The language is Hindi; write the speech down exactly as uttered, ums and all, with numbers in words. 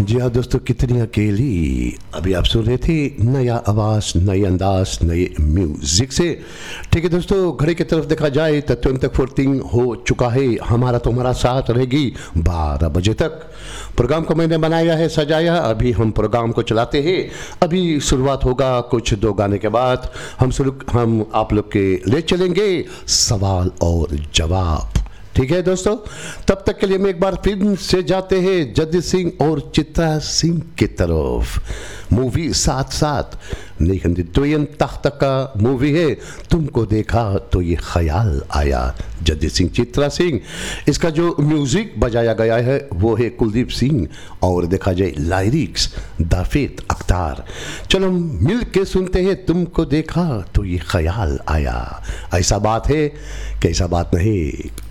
जी हाँ दोस्तों, कितनी अकेली। अभी आप सुन रहे थे नया आवाज़, नई अंदाज, नए म्यूजिक से। ठीक है दोस्तों, घड़ी की तरफ देखा जाए तो ट्वेंटी फोर्टीन हो चुका है। हमारा तुम्हारा साथ रहेगी बारह बजे तक। प्रोग्राम को मैंने बनाया है, सजाया। अभी हम प्रोग्राम को चलाते हैं। अभी शुरुआत होगा कुछ दो गाने के बाद। हम शुरू हम आप लोग के ले चलेंगे सवाल और जवाब। ठीक है दोस्तों, तब तक के लिए मैं एक बार फिल्म से जाते हैं जगजीत सिंह और चित्रा सिंह की तरफ। मूवी साथ साथ लेकिन द्वयन तख्त का मूवी है। तुमको देखा तो ये ख्याल आया, जगजीत सिंह चित्रा सिंह। इसका जो म्यूजिक बजाया गया है वो है कुलदीप सिंह, और देखा जाए लाइरिक्स दाफेद अख्तार। चलो मिल के सुनते हैं तुमको देखा तो ये ख्याल आया। ऐसा बात है कि ऐसा बात नहीं।